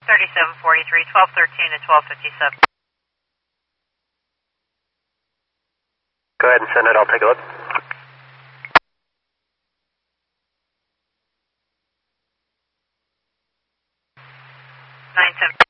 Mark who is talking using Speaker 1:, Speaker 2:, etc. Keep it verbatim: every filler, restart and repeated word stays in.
Speaker 1: thirty-seven forty-three, twelve thirteen to twelve fifty-seven.
Speaker 2: Go ahead and send it, I'll take a look.
Speaker 1: nine ten.